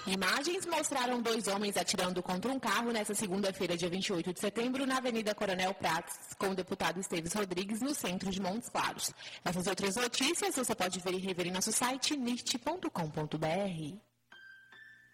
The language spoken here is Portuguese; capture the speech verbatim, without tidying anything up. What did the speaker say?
Imagens mostraram dois homens atirando contra um carro nesta segunda-feira, dia vinte e oito de setembro, na Avenida Coronel Prates, com o deputado Esteves Rodrigues, no centro de Montes Claros. Essas outras notícias você pode ver e rever em nosso site nirte ponto com ponto br.